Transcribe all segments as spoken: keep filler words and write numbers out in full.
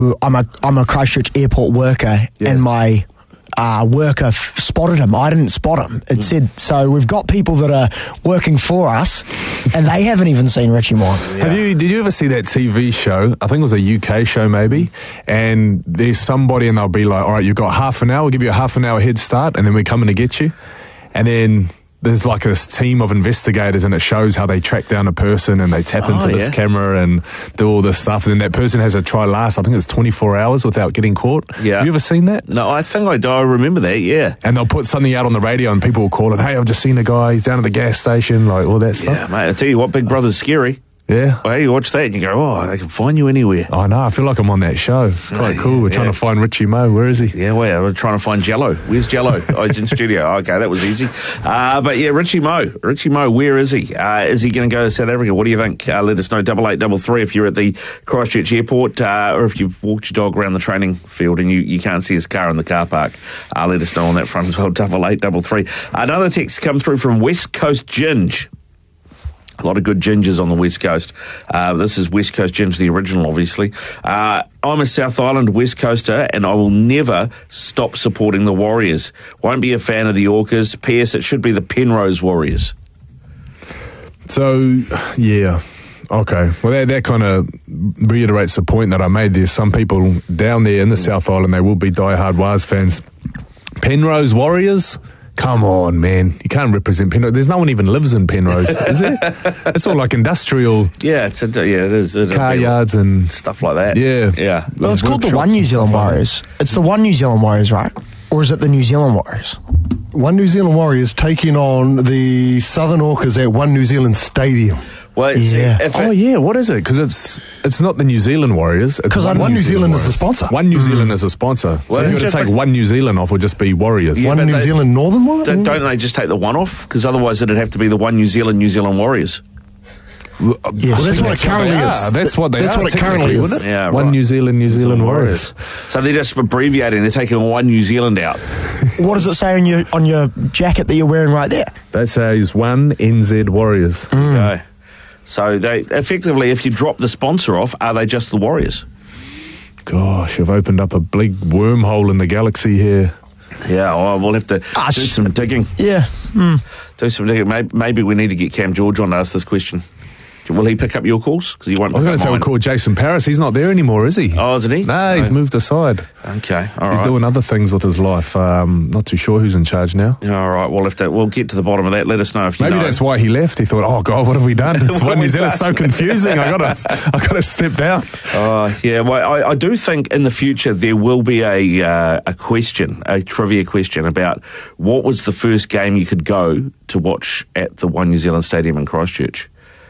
I'm a I'm a Christchurch airport worker, yeah. and my uh, worker f- spotted him. I didn't spot him. It mm. said so. We've got people that are working for us, and they haven't even seen Richie Moore. Yeah. Have you? Did you ever see that T V show? I think it was a U K show, maybe. And there's somebody, and they'll be like, "All right, you've got half an hour. We'll give you a half an hour head start, and then we're coming to get you." And then there's like this team of investigators, and it shows how they track down a person and they tap oh, into yeah. this camera and do all this stuff. And then that person has to try last, I think it's twenty-four hours without getting caught. Yeah. Have you ever seen that? No, I think I do. I remember that, yeah. And they'll put something out on the radio and people will call it, "Hey, I've just seen a guy, he's down at the gas station," like all that stuff. Yeah, mate, I tell you what, Big Brother's scary. Yeah. Well, you watch that and you go, oh, they can find you anywhere. I know, I feel like I'm on that show. It's quite yeah, cool. We're yeah. trying to find Richie Moe. Where is he? Yeah, well, we're trying to find Jello. Where's Jello? Oh, he's in studio. Okay, that was easy. Uh, but yeah, Richie Moe. Richie Moe, where is he? Uh, is he going to go to South Africa? What do you think? Uh, let us know, double eight double three if you're at the Christchurch airport, uh, or if you've walked your dog around the training field and you, you can't see his car in the car park. Uh, let us know on that front as well, double eight double three. Another text come through from West Coast Ginge. A lot of good gingers on the West Coast. Uh, this is West Coast Ginger, the original, obviously. Uh, I'm a South Island West Coaster, and I will never stop supporting the Warriors. Won't be a fan of the Orcas. P S. It should be the Penrose Warriors. So, yeah. Okay. Well, that, that kind of reiterates the point that I made there. Some people down there in the South Island, they will be diehard Wars fans. Penrose Warriors? Come on, man. You can't represent Penrose. There's no one even lives in Penrose, is there? It's all like industrial yeah, it's a, yeah, it is. It'll car yards and stuff like that. Yeah. Yeah. Well, it's called the One New Zealand Warriors. It's the One New Zealand Warriors, right? Or is it the New Zealand Warriors? One New Zealand Warriors taking on the Southern Orcas at One New Zealand Stadium. Well, Yeah. see, if Oh it, yeah, what is it? Because it's it's not the New Zealand Warriors. Because One New Zealand is the sponsor. One New Zealand is a sponsor. So Well, if you were to just take like- one New Zealand off, it would just be Warriors. Yeah, One but New they- Zealand Northern Warriors? don't, don't they just take the one off? Because otherwise it'd have to be the One New Zealand New Zealand Warriors. Well, Yeah, Well, that's what it currently they is. are. That's what they That's are. what it currently technically, is. wouldn't it? Yeah, One right. New Zealand, New Zealand Warriors. So they're just abbreviating. They're taking One New Zealand out. What does it say on your on your jacket that you're wearing right there? That says One N Z Warriors. Okay. So they effectively, if you drop the sponsor off, are they just the Warriors? Gosh, I've opened up a big wormhole in the galaxy here. Yeah, well, we'll have to Ah, do sh- some digging. Yeah. Do some digging. Maybe, maybe we need to get Cam George on to ask this question. Will he pick up your calls? Because he won't I was pick going up to say mine. we'll call Jason Paris. He's not there anymore, is he? Oh, isn't he? No, he's No. moved aside. Okay, all right. He's doing other things with his life. Um, not too sure who's in charge now. All right, well, if that, we'll get to the bottom of that. Let us know if you Maybe know. that's why he left. He thought, "Oh God, what have we done? It's What one have New we Zealand. It's so confusing. I got to, I got to step down." Uh, yeah, well, I, I do think in the future there will be a uh, a question, a trivia question about what was the first game you could go to watch at the One New Zealand Stadium in Christchurch.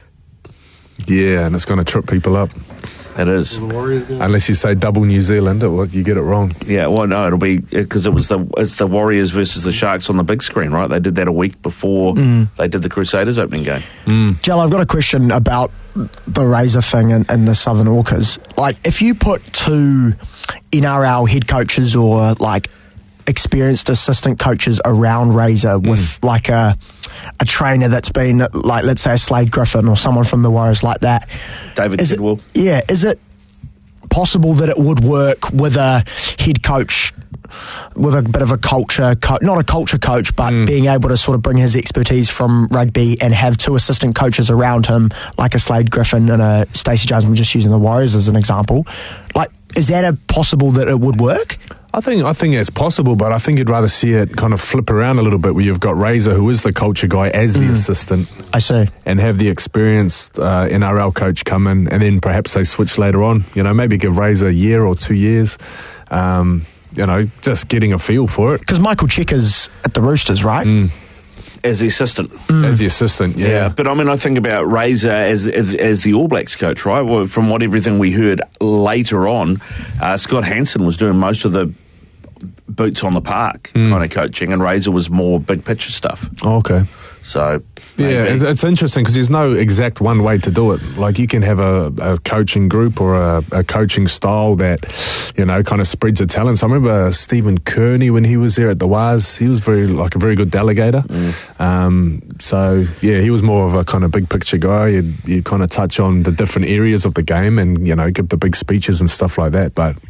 Yeah, and it's going to trip people up It is. unless you say double New Zealand. It, well, you get it wrong. Yeah, well, no, it'll be because it was the it's the Warriors versus the Sharks on the big screen, right? They did that a week before they did the Crusaders opening game. Jill, I've got a question about the Razor thing and, and the Southern Orcas. Like, if you put two N R L head coaches or like experienced assistant coaches around Razor with like a a trainer that's been like, let's say, a Slade Griffin or someone from the Warriors like that, David is it, Tidwell. yeah, is it possible that it would work with a head coach with a bit of a culture co- not a culture coach, but being able to sort of bring his expertise from rugby and have two assistant coaches around him, like a Slade Griffin and a Stacey Jones? I'm just using the Warriors as an example. Like, is that a possible that it would work? I think I think it's possible, but I think you'd rather see it kind of flip around a little bit, where you've got Razor, who is the culture guy, as the assistant, I see. and have the experienced uh, N R L coach come in, and then perhaps they switch later on. You know, maybe give Razor a year or two years. Um, you know, just getting a feel for it. Because Michael Checker's at the Roosters, right? As the assistant. As the assistant, yeah. Yeah, but I mean, I think about Razor as, as as the All Blacks coach, right? Well, from what everything we heard later on, uh, Scott Hansen was doing most of the boots on the park kind of coaching, and Razor was more big picture stuff. Oh, okay. So Yeah, maybe. it's, it's interesting because there's no exact one way to do it. Like you can have a, a coaching group or a, a coaching style that, you know, kind of spreads the talents. I remember Stephen Kearney when he was there at the Waz. He was very like a very good delegator. Mm. Um, so yeah, he was more of a kind of big picture guy. You'd, you'd kind of touch on the different areas of the game and, you know, give the big speeches and stuff like that. But